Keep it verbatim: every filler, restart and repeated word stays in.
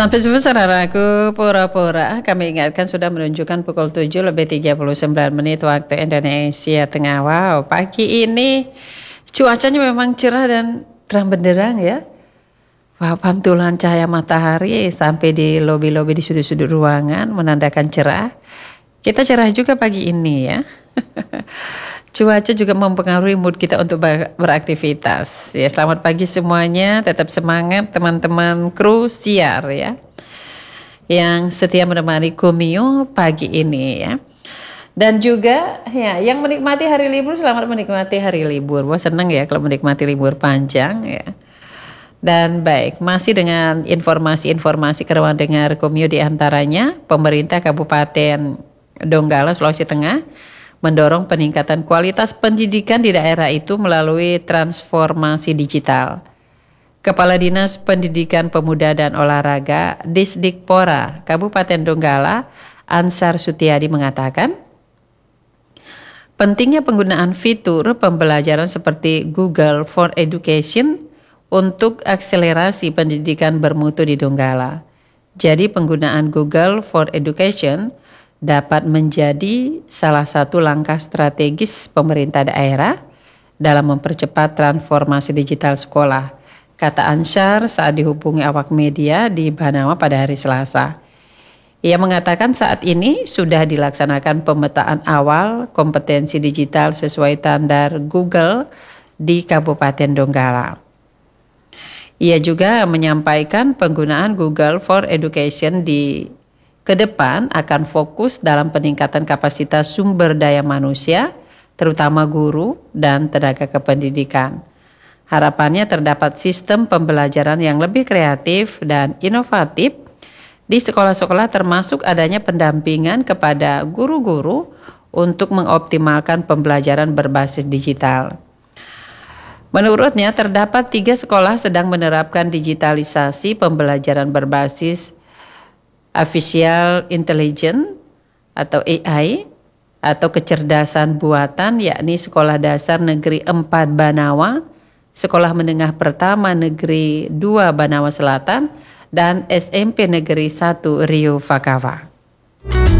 Sampai subuh saudaraku, pura-pura kami ingatkan sudah menunjukkan pukul tujuh lebih tiga puluh sembilan menit waktu Indonesia Tengah. Wow, pagi ini cuacanya memang cerah dan terang benderang ya. Wow, pantulan cahaya matahari sampai di lobi-lobi di sudut-sudut ruangan menandakan cerah. Kita cerah juga pagi ini ya. Cuaca juga mempengaruhi mood kita untuk ber- beraktivitas. Ya, selamat pagi semuanya, tetap semangat teman-teman kru siar ya. Yang setia menemani Kumio pagi ini ya. Dan juga ya, yang menikmati hari libur, selamat menikmati hari libur. Wah, senang ya kalau menikmati libur panjang ya. Dan baik, masih dengan informasi-informasi ke ruang dengar Kumio, di antaranya pemerintah Kabupaten Donggala, Sulawesi Tengah mendorong peningkatan kualitas pendidikan di daerah itu melalui transformasi digital. Kepala Dinas Pendidikan Pemuda dan Olahraga Disdikpora Kabupaten Donggala, Ansar Sutiadi mengatakan, pentingnya penggunaan fitur pembelajaran seperti Google for Education untuk akselerasi pendidikan bermutu di Donggala. Jadi penggunaan Google for Education dapat menjadi salah satu langkah strategis pemerintah daerah dalam mempercepat transformasi digital sekolah, kata Ansar saat dihubungi awak media di Banawa pada hari Selasa. Ia mengatakan saat ini sudah dilaksanakan pemetaan awal kompetensi digital sesuai standar Google di Kabupaten Donggala. Ia juga menyampaikan penggunaan Google for Education di ke depan akan fokus dalam peningkatan kapasitas sumber daya manusia, terutama guru dan tenaga kependidikan. Harapannya terdapat sistem pembelajaran yang lebih kreatif dan inovatif di sekolah-sekolah, termasuk adanya pendampingan kepada guru-guru untuk mengoptimalkan pembelajaran berbasis digital. Menurutnya terdapat tiga sekolah sedang menerapkan digitalisasi pembelajaran berbasis Artificial Intelligence atau A I atau kecerdasan buatan, yakni Sekolah Dasar Negeri empat Banawa, Sekolah Menengah Pertama Negeri dua Banawa Selatan, dan S M P Negeri satu Rio Fakawa.